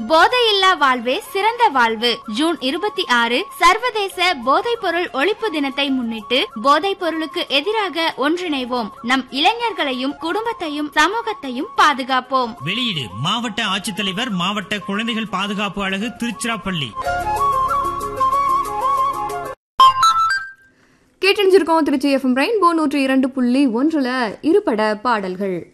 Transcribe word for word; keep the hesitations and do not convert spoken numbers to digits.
போதையில்லா வாழ்வே சிறந்த வாழ்வு. ஜூன் இருபத்தி ஆறு சர்வதேச போதைப் பொருள் ஒழிப்பு தினத்தை முன்னிட்டு போதைப் பொருளுக்கு எதிராக ஒன்றிணைவோம். நம் இளைஞர்களையும் குடும்பத்தையும் சமூகத்தையும் பாதுகாப்போம். வெளியீடு மாவட்ட ஆட்சித்தலைவர், மாவட்ட குழந்தைகள் பாதுகாப்பு அலகு, திருச்சிராப்பள்ளி. கேட்டறிஞ்சிருக்கோம் திருச்சி எஃப்எம் ரெயின்போ நூற்றி இரண்டு புள்ளி ஒன்றுல இருபட பாடல்கள்.